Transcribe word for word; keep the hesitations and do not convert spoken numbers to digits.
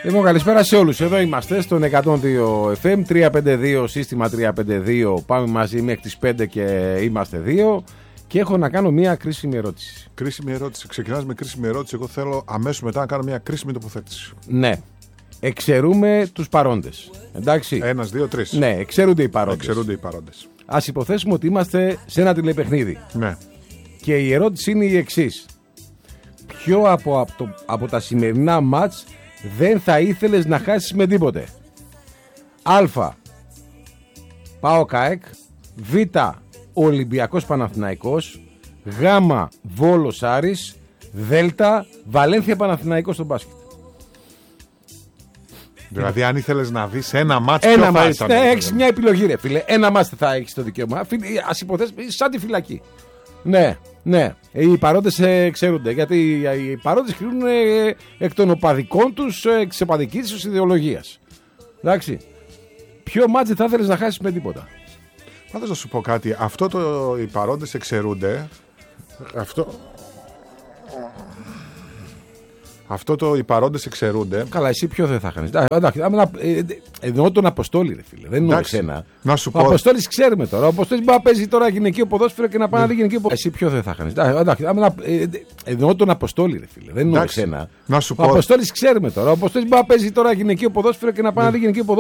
Λοιπόν, καλησπέρα σε όλους. Εδώ είμαστε στον εκατόν δύο εφ εμ, τριακόσια πενήντα δύο, σύστημα τριακόσια πενήντα δύο. Πάμε μαζί μέχρι τις πέντε και είμαστε δύο. Και έχω να κάνω μια κρίσιμη ερώτηση. Κρίσιμη ερώτηση. Ξεκινάς με κρίσιμη ερώτηση. Εγώ θέλω αμέσως μετά να κάνω μια κρίσιμη τοποθέτηση. Ναι. Εξαιρούμε τους παρόντες. Εντάξει. Ένας, δύο, τρεις. Ναι, εξαιρούνται οι παρόντες. Εξαιρούνται οι παρόντες. Ας υποθέσουμε ότι είμαστε σε ένα τηλεπαιχνίδι. Ναι. Και η ερώτηση είναι η εξής. Ποιο από, από, το, από τα σημερινά μάτς δεν θα ήθελες να χάσεις με τίποτε? Α. ΠΑΟΚ ΑΕΚ. Β. Ολυμπιακός Παναθηναϊκός. Γ. Βόλος Άρης. Δ. Βαλένθια Παναθηναϊκός στο μπάσκετ. Δηλαδή, αν ήθελες να δεις ένα μάτς, ένα ποιο θα μάτς. ήταν? Ναι, έχεις μια επιλογή, ρε φίλε. Ένα μάτς θα έχεις το δικαίωμα. Ας υποθέσουμε σαν τη φυλακή. Ναι, ναι. Οι παρόντες ε, ξέρονται. Γιατί οι παρόντες κρίνουν ε, εκ των οπαδικών τους, ε, εξ οπαδικής τους ιδεολογίας. Εντάξει. Ποιο μάτς δεν θα ήθελες να χάσεις με τίποτα? Πάντως να σου πω κάτι. Αυτό το οι παρόντες εξαιρούνται. Αυτό. Αυτό το οι παρόντες εξαιρούνται. Καλά, εσύ ποιο δεν θα χάνεις? Εντάξει, εννοώ τον Αποστόλη, ρε φίλε. Δεν εννοώ εσένα. Να σου πω. Ο Αποστόλης ξέρουμε τώρα. Ο Αποστόλης μπορεί να παίζει τώρα γυναικείο ποδόσφαιρο και να πάει να δει γυναικείο ποδόσφαιρο. Εσύ ποιο δεν θα χάνεις? Εντάξει, εννοώ τον Αποστόλη, ρε φίλε. Δεν εννοώ εσένα. Να σου πω. Ο Αποστόλης ξέρουμε τώρα. Ο Αποστόλης μπορεί να παίζει τώρα γυναικείο ποδόσφαιρο και να πάει να δει γυναικείο ποδόσφαιρο.